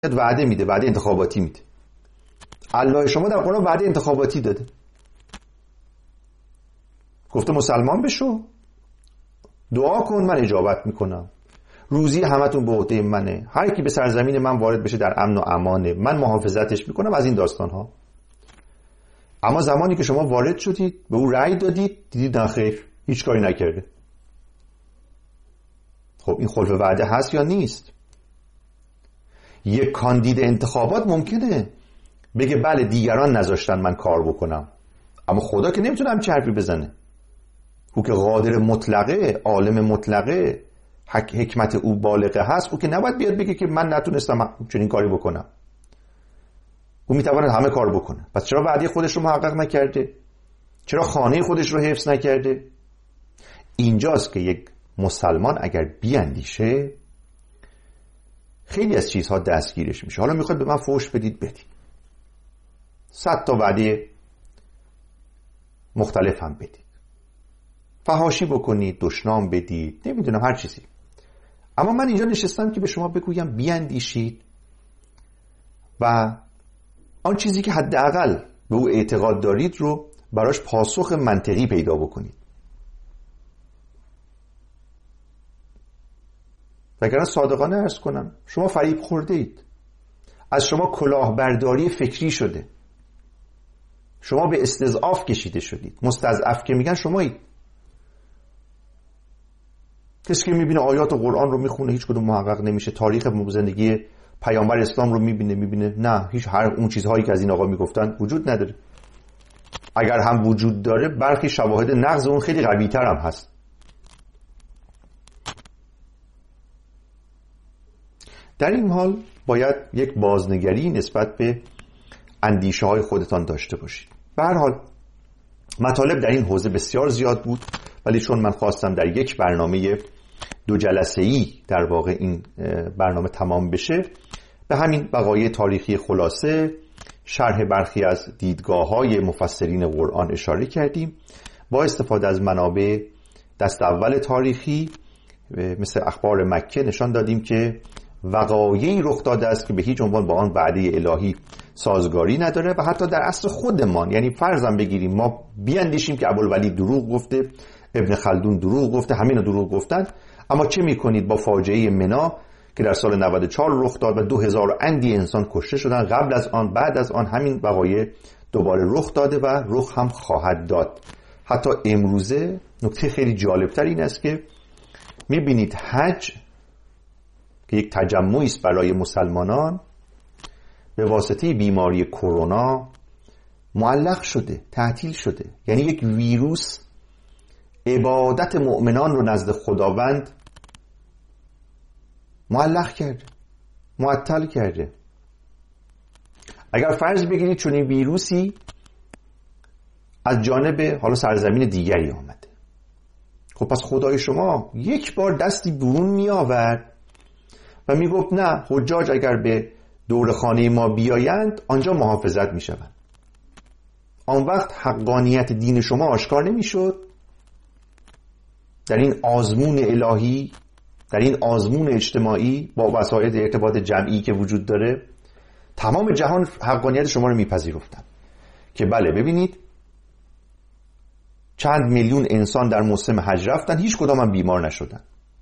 وعده میده، وعده انتخاباتی میده. الله شما در قرآن وعده انتخاباتی داده، گفته مسلمان بشو، دعا کن من اجابت میکنم، روزی همتون به عهده منه، هر کی به سرزمین من وارد بشه در امن و امانه، من محافظتش میکنم، از این داستان ها. اما زمانی که شما وارد شدید به او رأی دادید، دیدید نه خیر، هیچ کاری نکرده. خب این خلف وعده هست یا نیست؟ یک کاندید انتخابات ممکنه بگه بله دیگران نذاشتن من کار بکنم، اما خدا که نمیتونه همچین حرفی بزنه. او که قادر مطلقه، عالم مطلقه، حکمت او بالغه هست، او که نباید بیاد بگه که من نتونستم چنین کاری بکنم. او میتواند همه کار بکنه. پس چرا وعده خودش رو محقق نکرده؟ چرا خانه خودش رو حفظ نکرده؟ اینجاست که یک مسلمان اگر بیاندیشه خیلی از چیزها دستگیرش میشه. حالا میخواد به من فحش بدید، 100 تا وعده مختلف هم بدید، فحاشی بکنید، دشنام بدید، نمیدونم هر چیزی. اما من اینجا نشستم که به شما بگویم بیاندیشید و آن چیزی که حداقل به او اعتقاد دارید رو براش پاسخ منطقی پیدا بکنید. وگرنه صادقانه عرض کنم شما فریب خورده اید، از شما کلاهبرداری فکری شده، شما به استضعاف کشیده شدید. مستضعف که میگن شمایید. کسی که میبینه آیات قرآن رو میخونه هیچ کدوم محقق نمیشه، تاریخ زندگی پیامبر اسلام رو میبینه نه، هیچ هر اون چیزهایی که از این آقا میگفتن وجود نداره. اگر هم وجود داره برخی شواهد نقض اون خیلی قوی‌تر هم هست. در این حال باید یک بازنگری نسبت به اندیشه های خودتان داشته باشید. به هر حال مطالب در این حوزه بسیار زیاد بود، ولی چون من خواستم در یک برنامه 2 جلسه‌ای در واقع این برنامه تمام بشه، به همین وقایع تاریخی خلاصه شرح برخی از دیدگاه‌های مفسرین قرآن اشاره کردیم. با استفاده از منابع دست اول تاریخی مثل اخبار مکه نشان دادیم که وقایعی رخ داده است که به هیچ عنوان با آن وعده الهی سازگاری نداره و حتی در عصر خودمان، یعنی فرضاً بگیریم ما بیاندیشیم که ابوالولید دروغ گفته، ابن خلدون دروغ گفته، همین دروغ گفتن، اما چه میکنید با فاجعه منا که در سال 94 رخ داد و 2000 اندی انسان کشته شدن؟ قبل از آن بعد از آن همین وقایع دوباره رخ داده و رخ هم خواهد داد. حتی امروزه نکته خیلی جالبتر این است که میبینید حج که یک تجمعی است برای مسلمانان به واسطه بیماری کرونا معلق شده، تعطیل شده. یعنی یک ویروس عبادت مؤمنان رو نزد خداوند معلق کرده، معطل کرده. اگر فرض بگیرید چون این ویروسی از جانب حالا سرزمین دیگری آمده، خب پس خدای شما یک بار دستی برون می آورد و می گفت نه، حجاج اگر به دور خانه ما بیایند آنجا محافظت می شوند. آن وقت حقانیت دین شما آشکار نمی شد. در این آزمون الهی، در این آزمون اجتماعی با وسایل ارتباط جمعی که وجود داره، تمام جهان حقانیت شما رو میپذیرفتن که بله ببینید چند میلیون انسان در موسم حج رفتن، هیچ کدام هم بیمار نشدن.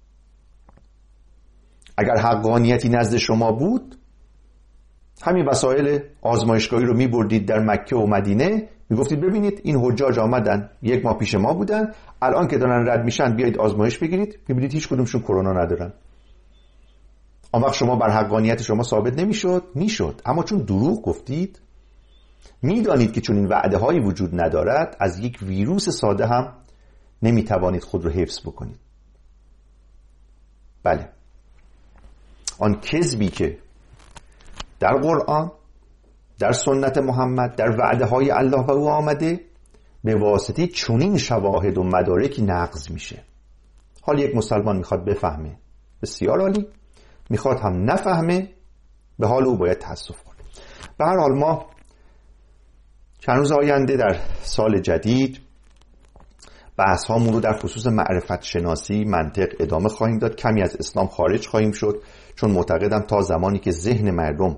اگر حقانیتی نزد شما بود، همین وسایل آزمایشگاهی رو میبردید در مکه و مدینه، میگفتید ببینید این حجاج آمدن، 1 ماه پیش ما بودن، الان که دارن رد میشن بیایید آزمایش بگیرید، میبینید هیچ کدومشون کرونا ندارن. آن وقت شما بر حقانیت شما ثابت نمیشد؟ میشد. اما چون دروغ گفتید، میدانید که چون این وعده هایی وجود ندارد، از یک ویروس ساده هم نمیتوانید خود رو حفظ بکنید. بله، آن کذبی که در قرآن، در سنت محمد، در وعده های الله و او آمده، به واسطه چنین شواهد و مدارکی نقض میشه. حالا یک مسلمان میخواد بفهمه، بسیار عالی، میخواد هم نفهمه، به حال او باید تأسف کنه. به هر حال ما چند روز آینده در سال جدید بحث هامون رو در خصوص معرفت شناسی، منطق ادامه خواهیم داد. کمی از اسلام خارج خواهیم شد، چون معتقدم تا زمانی که ذهن مردم